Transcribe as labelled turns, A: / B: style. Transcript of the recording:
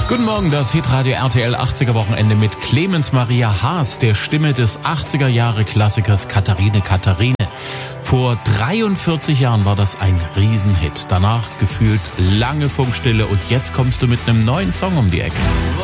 A: Guten Morgen, das Hitradio RTL 80er Wochenende mit Clemens Maria Haas, der Stimme des 80er Jahre Klassikers Katharine Katharine. Vor 43 Jahren war das ein Riesenhit. Danach gefühlt lange Funkstille und jetzt kommst du mit einem neuen Song um die Ecke.